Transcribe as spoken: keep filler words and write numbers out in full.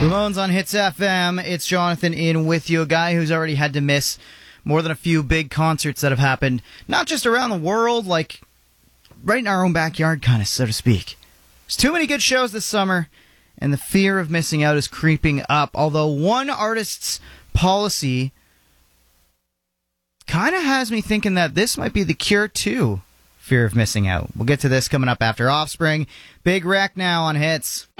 Ramones on Hits F M. It's Jonathan in with you, a guy who's already had to miss more than a few big concerts that have happened, not just around the world, like right in our own backyard, kind of, so to speak. There's too many good shows this summer, and the fear of missing out is creeping up, although one artist's policy kind of has me thinking that this might be the cure to fear of missing out. We'll get to this coming up after Offspring. Big Wreck now on Hits.